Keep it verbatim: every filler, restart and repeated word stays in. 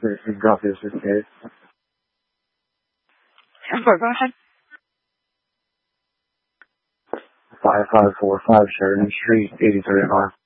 You got this, okay? Amber, go ahead. five five four five Sheridan Street, eighty-three M R.